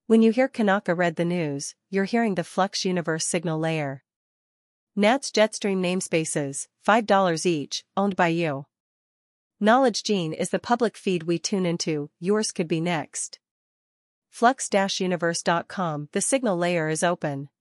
When you hear Kanaka read the news, you're hearing the Flux Universe signal layer. NAT's Jetstream namespaces, $5 each, owned by you. Knowledge Gene is the public feed we tune into, yours could be next. Flux-universe.com. The signal layer is open.